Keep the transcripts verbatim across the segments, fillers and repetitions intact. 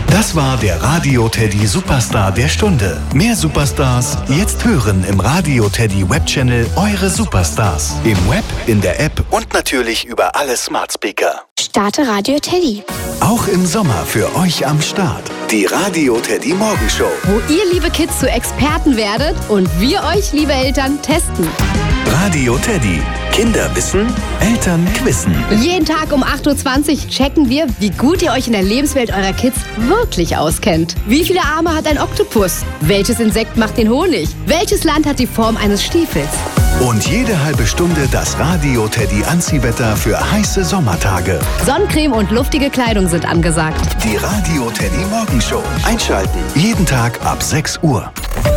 Das war der Radio Teddy Superstar der Stunde. Mehr Superstars jetzt hören im Radio Teddy Webchannel Eure Superstars. Im Web, in der App und natürlich über alle Smart Speaker. Starte Radio Teddy. Auch im Sommer für euch am Start. Die Radio Teddy Morgenshow. Wo ihr, liebe Kids, zu Experten werdet und wir euch, liebe Eltern, testen. Radio Teddy. Kinder wissen, Eltern quizzen. Jeden Tag um acht Uhr zwanzig checken wir, wie gut ihr euch in der Lebenswelt eurer Kids wirklich auskennt. Wie viele Arme hat ein Oktopus? Welches Insekt macht den Honig? Welches Land hat die Form eines Stiefels? Und jede halbe Stunde das Radio Teddy Anziehwetter für heiße Sommertage. Sonnencreme und luftige Kleidung sind angesagt. Die Radio Teddy Morgenshow. Einschalten. Jeden Tag ab sechs Uhr.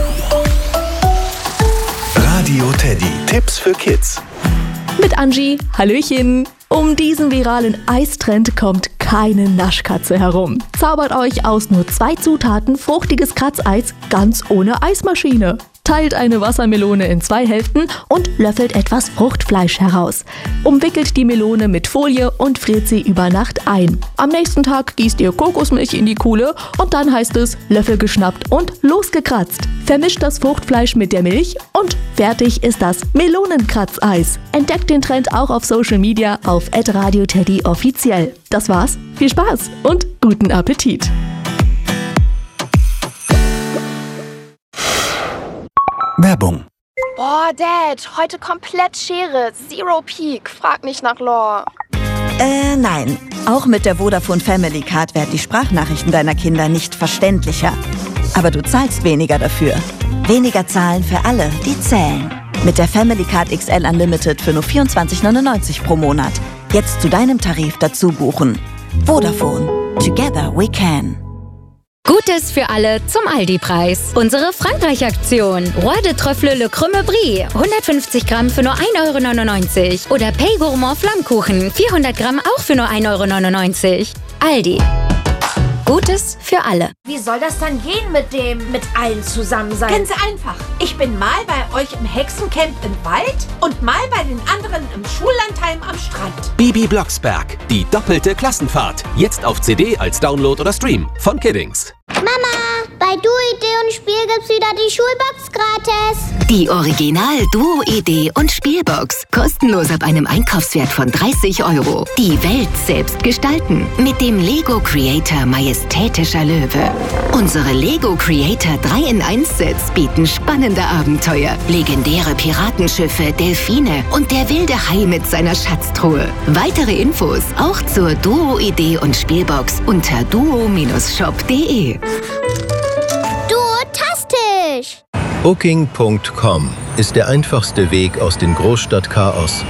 Radio Teddy. Tipps für Kids. Mit Angie, Hallöchen. Um diesen viralen Eistrend kommt keine Naschkatze herum. Zaubert euch aus nur zwei Zutaten fruchtiges Kratzeis ganz ohne Eismaschine. Teilt eine Wassermelone in zwei Hälften und löffelt etwas Fruchtfleisch heraus. Umwickelt die Melone mit Folie und friert sie über Nacht ein. Am nächsten Tag gießt ihr Kokosmilch in die Kuhle und dann heißt es Löffel geschnappt und losgekratzt. Vermischt das Fruchtfleisch mit der Milch und fertig ist das Melonenkratzeis. Entdeckt den Trend auch auf Social Media auf at Radio Teddy offiziell. Das war's, viel Spaß und guten Appetit! Werbung. Boah, Dad, heute komplett Schere. Zero Peak. Frag nicht nach Lore. Äh, nein. Auch mit der Vodafone Family Card werden die Sprachnachrichten deiner Kinder nicht verständlicher. Aber du zahlst weniger dafür. Weniger zahlen für alle, die zählen. Mit der Family Card X L Unlimited für nur vierundzwanzig neunundneunzig pro Monat. Jetzt zu deinem Tarif dazu buchen. Vodafone. Together we can. Gutes für alle zum Aldi-Preis. Unsere Frankreich-Aktion. Roi de Trüffle Le Crème Brie. hundertfünfzig Gramm für nur ein Euro neunundneunzig. Oder Pay Gourmand Flammkuchen. vierhundert Gramm auch für nur ein Euro neunundneunzig. Aldi. Gutes für alle. Wie soll das dann gehen mit dem, mit allen zusammen sein? Ganz einfach. Ich bin mal bei euch im Hexencamp im Wald und mal bei den anderen im Schullandheim am Strand. Bibi Blocksberg, die doppelte Klassenfahrt. Jetzt auf C D als Download oder Stream von Kiddings. Mama, bei Duo-Idee und Spiel gibt's wieder die Schulbox gratis. Die Original Duo-Idee und Spielbox. Kostenlos ab einem Einkaufswert von dreißig Euro. Die Welt selbst gestalten. Mit dem Lego Creator Majestätischer Löwe. Unsere Lego Creator drei in eins Sets bieten spannende Abenteuer. Legendäre Piratenschiffe, Delfine und der wilde Hai mit seiner Schatztruhe. Weitere Infos auch zur Duo-Idee und Spielbox unter duo Bindestrich shop punkt de. Duotastisch! Booking Punkt com ist der einfachste Weg aus dem Großstadtchaos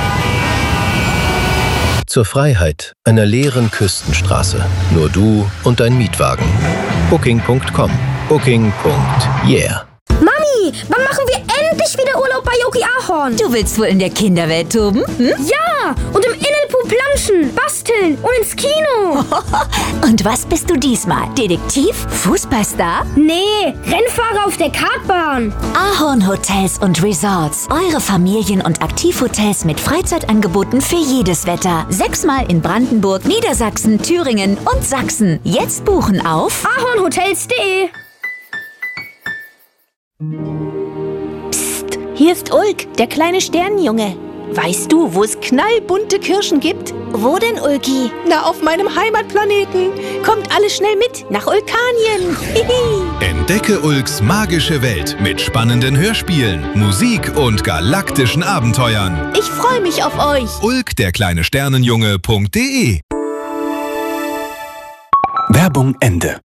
zur Freiheit einer leeren Küstenstraße. Nur du und dein Mietwagen. Booking Punkt com. Booking. Yeah. Mami, wann machen wir endlich wieder Urlaub bei Yogi Ahorn? Du willst wohl in der Kinderwelt toben? Hm? Ja, und im Innenpool planschen, basteln und ins Kino. Und was bist du diesmal? Detektiv? Fußballstar? Nee, Rennfahrer auf der Kartbahn. Ahorn Hotels und Resorts. Eure Familien- und Aktivhotels mit Freizeitangeboten für jedes Wetter. Sechsmal in Brandenburg, Niedersachsen, Thüringen und Sachsen. Jetzt buchen auf ahornhotels punkt de. Psst, hier ist Ulk, der kleine Sternenjunge. Weißt du, wo es knallbunte Kirschen gibt? Wo denn, Ulki? Na, auf meinem Heimatplaneten. Kommt alle schnell mit nach Ulkanien. Entdecke Ulks magische Welt mit spannenden Hörspielen, Musik und galaktischen Abenteuern. Ich freue mich auf euch. Ulk, der kleine Sternenjunge.de. Werbung Ende.